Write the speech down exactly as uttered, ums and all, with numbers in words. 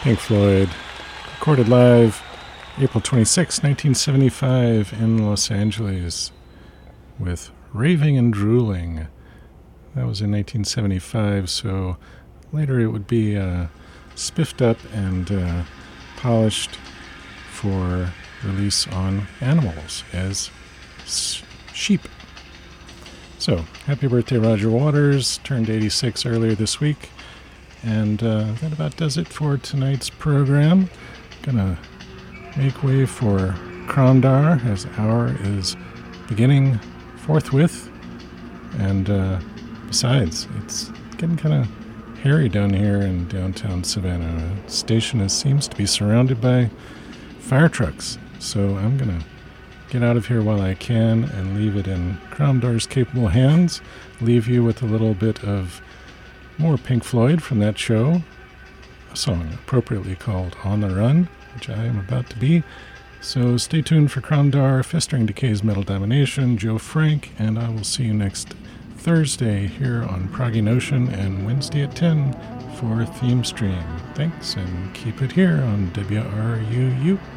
Pink Floyd, recorded live April twenty-sixth, nineteen seventy-five in Los Angeles with Raving and Drooling. That was in nineteen seventy-five, so later it would be uh, spiffed up and uh, polished for release on Animals as s- sheep. So, happy birthday Roger Waters, turned eighty-six earlier this week. And uh, that about does it for tonight's program. Gonna make way for Krondar as hour is beginning forthwith. And uh, besides, it's getting kind of hairy down here in downtown Savannah. The station is, seems to be surrounded by fire trucks. So I'm gonna get out of here while I can and leave it in Krondar's capable hands. Leave you with a little bit of more Pink Floyd from that show, a song appropriately called On the Run, which I am about to be. So stay tuned for Krondar, Festering Decay's Metal Domination, Joe Frank, and I will see you next Thursday here on Proggy Notion and Wednesday at ten for Theme Stream. Thanks, and keep it here on W R U U.